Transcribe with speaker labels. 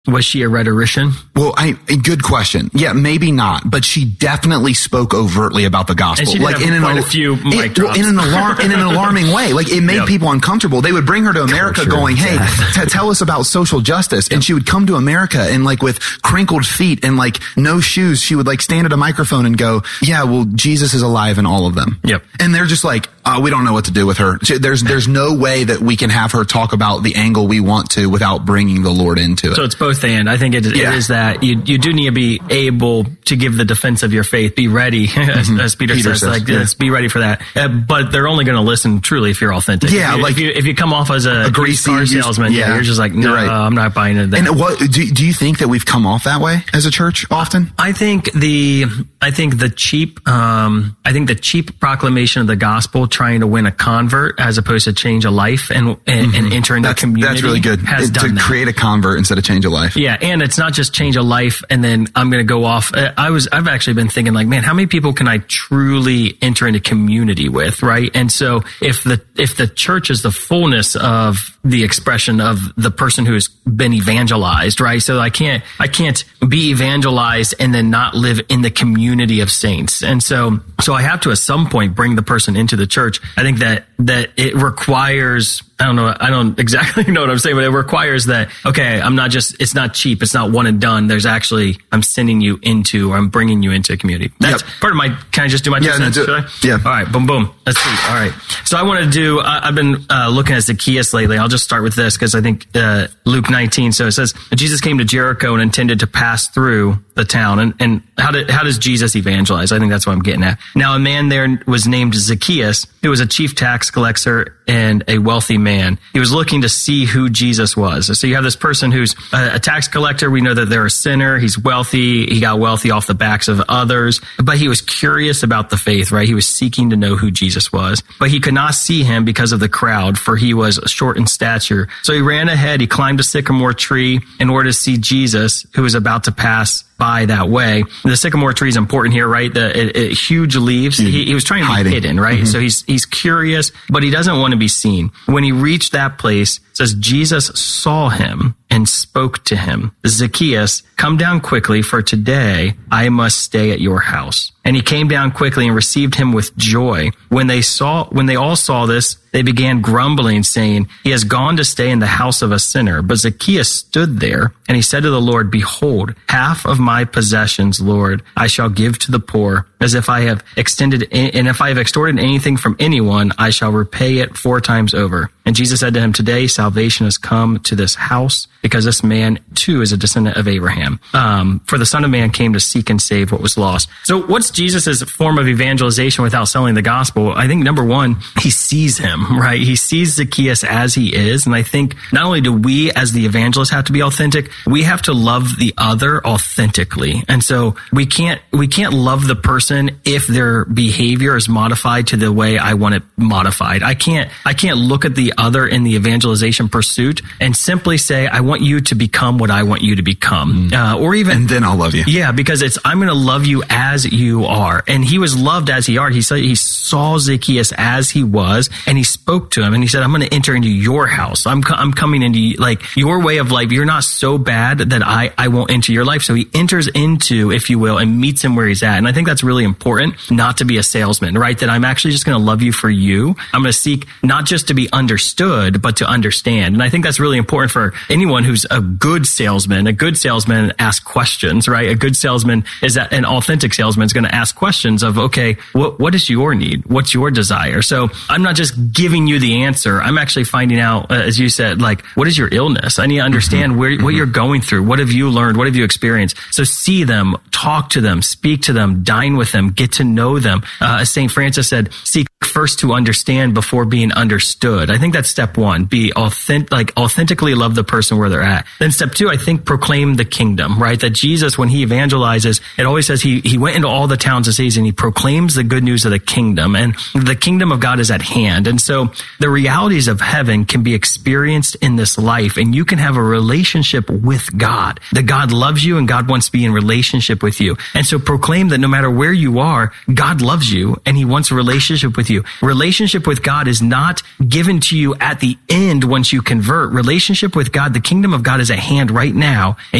Speaker 1: Was she a rhetorician?
Speaker 2: Well, good question. Yeah, maybe not, but she definitely spoke overtly about the gospel.
Speaker 1: And she did have quite a few mic drops.
Speaker 2: In an alarming way. Like, it made people uncomfortable. They would bring her to America going, hey, tell us about social justice. And she would come to America and like with crinkled feet and like no shoes, she would like stand at a microphone and go, yeah, well, Jesus is alive in all of them.
Speaker 1: Yep.
Speaker 2: And they're just like, we don't know what to do with her. There's no way that we can have her talk about the angle we want to without bringing the Lord into it.
Speaker 1: So it's both and. I think it is that you do need to be able to give the defense of your faith. Be ready, as Peter says. Like, be ready for that. But they're only going to listen truly if you're authentic.
Speaker 2: Yeah,
Speaker 1: if you come off as a greasy car salesman, you're just like, no, I'm not buying into that.
Speaker 2: And what do you think that we've come off that way as a church often?
Speaker 1: I think the cheap proclamation of the gospel, trying to win a convert as opposed to change a life and enter into the community.
Speaker 2: That's really good. To create a convert instead of change a life.
Speaker 1: Yeah, and it's not just change a life and then I'm going to go off. I've actually been thinking like, man, how many people can I truly enter into community with, right? And so if the church is the fullness of the expression of the person who has been evangelized, right? So I can't be evangelized and then not live in the community of saints. And so I have to at some point bring the person into the church. I think that it requires, I don't exactly know what I'm saying, but it requires that, okay, it's not cheap. It's not one and done. There's actually, I'm bringing you into a community. That's part of can I just do my 2 cents?
Speaker 2: Yeah.
Speaker 1: All right. Boom, boom. Let's see. All right. So I want to do, I've been looking at Zacchaeus lately. I'll just start with this because I think Luke 19. So it says, Jesus came to Jericho and intended to pass through the town. And how does Jesus evangelize? I think that's what I'm getting at. Now, a man there was named Zacchaeus, who was a chief tax collector and a wealthy man. He was looking to see who Jesus was. So you have this person who's a tax collector. We know that they're a sinner. He's wealthy. He got wealthy off the backs of others, but he was curious about the faith, right? He was seeking to know who Jesus was, but he could not see him because of the crowd, for he was short in stature. So he ran ahead. He climbed a sycamore tree in order to see Jesus, who was about to pass by that way. The sycamore tree is important here, right? The huge leaves. He was trying to be hidden, right? So he's curious, but he doesn't want to be seen. When he reached that place, it says Jesus saw him and spoke to him. Zacchaeus, come down quickly, for today I must stay at your house. And he came down quickly and received him with joy. When they all saw this, they began grumbling, saying, he has gone to stay in the house of a sinner. But Zacchaeus stood there, and he said to the Lord, behold, half of my possessions, Lord, I shall give to the poor, as if I have extorted anything from anyone, I shall repay it 4 times over. And Jesus said to him, today salvation has come to this house, because this man too is a descendant of Abraham. For the Son of Man came to seek and save what was lost. So what's Jesus' form of evangelization without selling the gospel? I think number one, he sees him, right? He sees Zacchaeus as he is. And I think not only do we as the evangelists have to be authentic, we have to love the other authentically. And so we can't love the person if their behavior is modified to the way I want it modified. I can't look at the other in the evangelization pursuit and simply say, I want you to become what I want you to become. And
Speaker 2: then I'll love you.
Speaker 1: Yeah, because I'm going to love you as you are. And he was loved as he are. He said he saw Zacchaeus as he was, and he spoke to him, and he said, I'm going to enter into your house. I'm coming into like your way of life. You're not so bad that I won't enter your life. So he enters into, if you will, and meets him where he's at. And I think that's really important, not to be a salesman, right? That I'm actually just going to love you for you. I'm going to seek not just to be understood, but to understand. And I think that's really important for anyone who's a good salesman. A good salesman asks questions, right? A good salesman is that an authentic salesman is going to ask questions of, okay, what is your need? What's your desire? So I'm not just giving you the answer. I'm actually finding out, as you said, like, what is your illness? I need to understand what you're going through. What have you learned? What have you experienced? So see them, talk to them, speak to them, dine with them, get to know them. As St. Francis said, seek first to understand before being understood. I think that's step one. Be authentically love the person where they're at. Then step two, I think proclaim the kingdom, right? That Jesus, when he evangelizes, it always says he went into all the towns and cities and he proclaims the good news of the kingdom, and the kingdom of God is at hand. And so the realities of heaven can be experienced in this life, and you can have a relationship with God, that God loves you and God wants to be in relationship with you. And so proclaim that no matter where you are, God loves you and he wants a relationship with you. Relationship with God is not given to you at the end once you convert. Relationship with God, the kingdom of God is at hand right now.